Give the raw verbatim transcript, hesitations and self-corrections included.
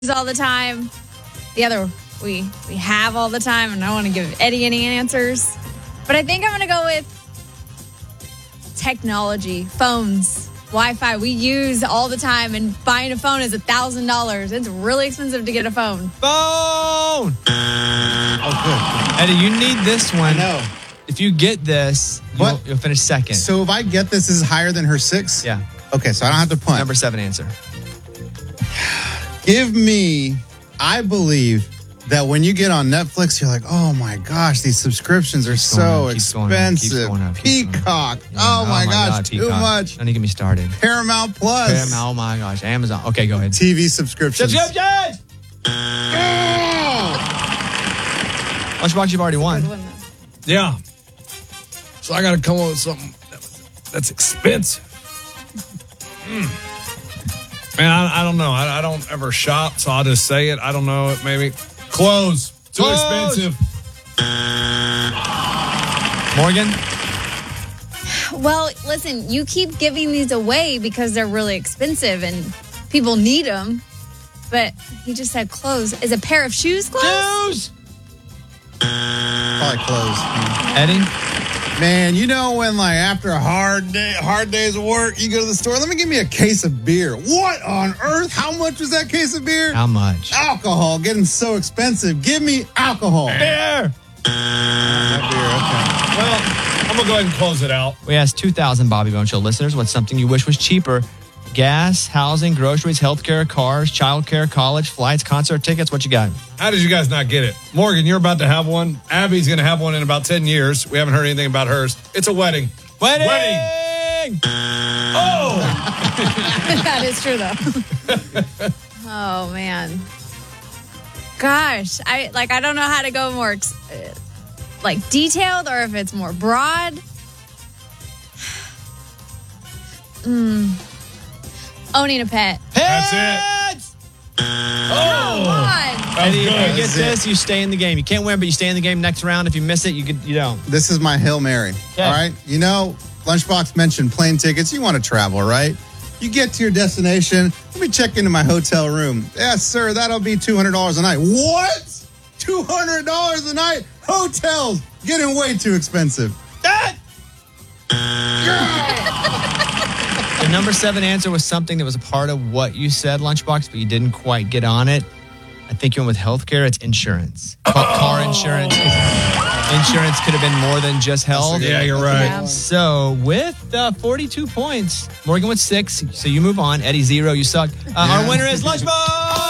all the time. The other we we have all the time, and I don't want to give Eddie any answers. But I think I'm going to go with technology, phones, Wi-Fi. We use all the time, and buying a phone is one thousand dollars. It's really expensive to get a phone. Phone! Oh, Eddie, you need this one. good. No. If you get this, you'll, What? you'll finish second. So if I get this, this is higher than her six? yeah, Okay, so I don't have to punt. number seven answer. Give me, I believe that when you get on Netflix, you're like, oh my gosh, these subscriptions are so going up, keeps going up, keeps expensive. going up, keeps going Peacock. Yeah. Oh, my gosh, God, too Peacock. much. Don't even get me started. Paramount Plus. Paramount, oh my gosh, Amazon. Okay, go ahead. T V subscriptions. Subscriptions! Lunchbox, you've already won. Yeah. So I got to come up with something that's expensive. Mm. Man, I, I don't know. I, I don't ever shop, so I'll just say it. I don't know. Maybe clothes. Too Clothes. expensive. Morgan? Well, listen, you keep giving these away because they're really expensive and people need them. But he just said clothes. Is a pair of shoes clothes? Shoes! Probably clothes. Eddie? Man, you know when like after a hard day, hard days of work, you go to the store, let me give me a case of beer. What on earth? How much was that case of beer? How much? Alcohol getting so expensive. Give me alcohol. Beer! That beer, okay. Well, I'm going to go ahead and close it out. We asked two thousand Bobby Bone Show listeners what's something you wish was cheaper. Gas, housing, groceries, healthcare, cars, childcare, college, flights, concert tickets. What you got? How did you guys not get it? Morgan, you're about to have one. Abby's going to have one in about ten years. We haven't heard anything about hers. It's a wedding. Wedding! Wedding! Oh! That is true, though. Oh, man. Gosh, I like. I don't know how to go more ex- uh, like detailed, or if it's more broad. Mm. Owning a pet. That's it. Come Oh! on. Eddie, if good. you get That's it. this, you stay in the game. You can't win, but you stay in the game next round. If you miss it, you get, you don't. This is my Hail Mary. Okay. All right. You know, Lunchbox mentioned plane tickets. You want to travel, right? You get to your destination. Let me check into my hotel room. Yes, sir. That'll be two hundred dollars a night. What? two hundred dollars a night? Hotels getting way too expensive. That! The number seven answer was something that was a part of what you said, Lunchbox, but you didn't quite get on it. I think you went with healthcare. It's insurance. Car, car insurance. Insurance could have been more than just health. Yeah, you're right. Yeah. So with uh, forty-two points, Morgan with six. So you move on. Eddie, zero. You suck. Uh, Our winner is Lunchbox!